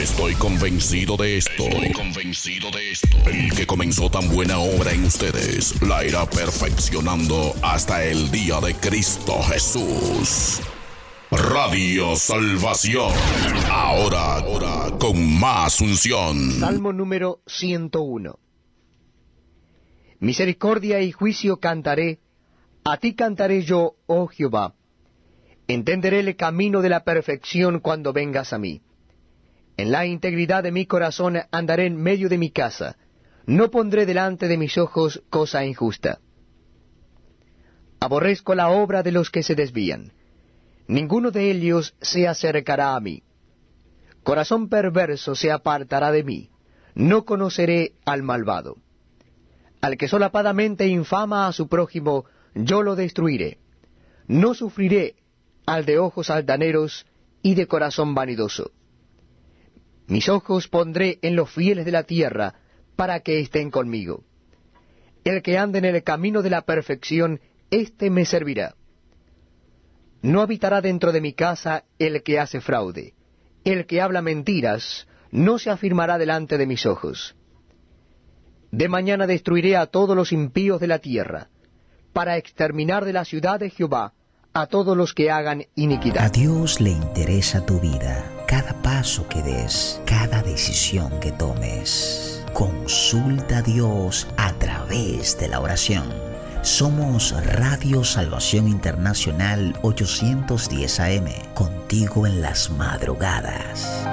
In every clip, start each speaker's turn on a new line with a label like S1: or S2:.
S1: Estoy convencido de esto. El que comenzó tan buena obra en ustedes la irá perfeccionando hasta el día de Cristo Jesús. Radio Salvación. Ahora con más unción.
S2: Salmo número 101. Misericordia y juicio cantaré, a ti cantaré yo, oh Jehová. Entenderé el camino de la perfección cuando vengas a mí. En la integridad de mi corazón andaré en medio de mi casa. No pondré delante de mis ojos cosa injusta. Aborrezco la obra de los que se desvían. Ninguno de ellos se acercará a mí. Corazón perverso se apartará de mí. No conoceré al malvado. Al que solapadamente infama a su prójimo, yo lo destruiré. No sufriré al de ojos altaneros y de corazón vanidoso. Mis ojos pondré en los fieles de la tierra, para que estén conmigo. El que ande en el camino de la perfección, éste me servirá. No habitará dentro de mi casa el que hace fraude. El que habla mentiras, no se afirmará delante de mis ojos. De mañana destruiré a todos los impíos de la tierra, para exterminar de la ciudad de Jehová a todos los que hagan iniquidad.
S3: A Dios le interesa tu vida, cada paso que des, cada decisión que tomes. Consulta a Dios a través de la oración. Somos Radio Salvación Internacional 810 AM, contigo en las madrugadas.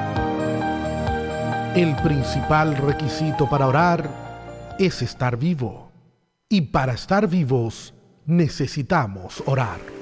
S4: El principal requisito para orar es estar vivo. Y para estar vivos necesitamos orar.